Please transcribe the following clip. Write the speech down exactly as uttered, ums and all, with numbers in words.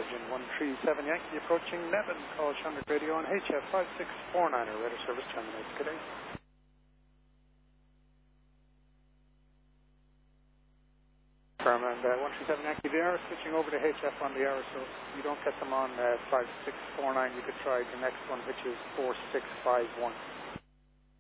engine one three seven Yankee approaching Nevin. Call Shamrock Radio on H F five six four nine. Radar service terminates. Good day. Firm and uh, one three seven Yankee V R switching over to H F on the hour, so if you don't get them on uh, five six four nine, you could try the next one, which is four six five one.